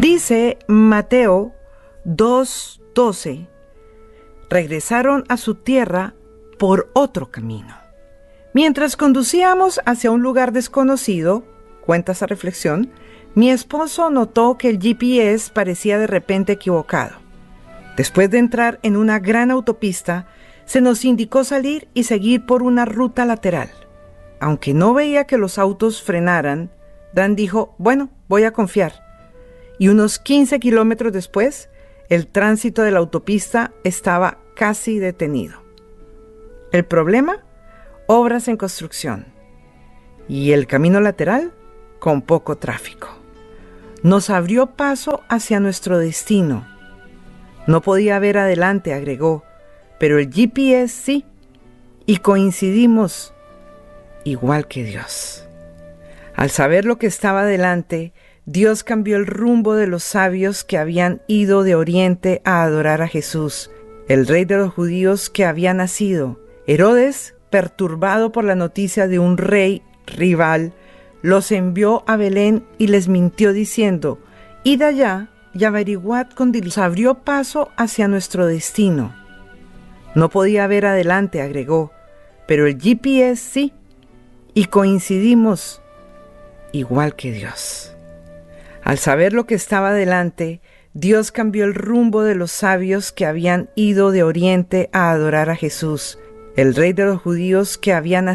Dice Mateo 2:12, regresaron a su tierra por otro camino. Mientras conducíamos hacia un lugar desconocido, cuenta esa reflexión, mi esposo notó que el GPS parecía de repente equivocado. Después de entrar en una gran autopista, se nos indicó salir y seguir por una ruta lateral. Aunque no veía que los autos frenaran, Dan dijo, bueno, voy a confiar. Y unos 15 kilómetros después, el tránsito de la autopista estaba casi detenido. ¿El problema? Obras en construcción. Y el camino lateral, con poco tráfico. Nos abrió paso hacia nuestro destino. No podía ver adelante, agregó, pero el GPS sí, y coincidimos igual que Dios. Al saber lo que estaba delante, Dios cambió el rumbo de los sabios que habían ido de Oriente a adorar a Jesús, el rey de los judíos que había nacido. Herodes, perturbado por la noticia de un rey rival, los envió a Belén y les mintió diciendo, id allá y averiguad con diligencia. Nos abrió paso hacia nuestro destino. No podía ver adelante, agregó, pero el GPS sí, y coincidimos igual que Dios. Al saber lo que estaba delante, Dios cambió el rumbo de los sabios que habían ido de Oriente a adorar a Jesús, el rey de los judíos que había nacido.